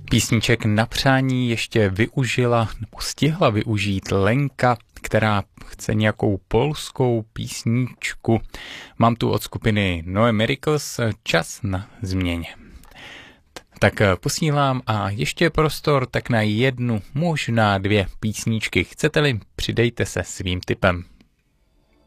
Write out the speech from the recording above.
Písniček na přání ještě využila nebo stihla využít Lenka, která chce nějakou polskou písničku. Mám tu od skupiny Noe Miracles Čas na změně. Tak posílám a ještě je prostor tak na 1, možná 2 písničky. Chcete-li, přidejte se svým tipem.